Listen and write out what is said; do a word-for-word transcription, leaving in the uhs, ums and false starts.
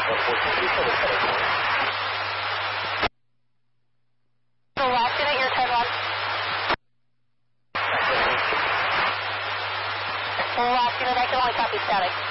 So last unit, you're ten one. Last unit, I can only copy static.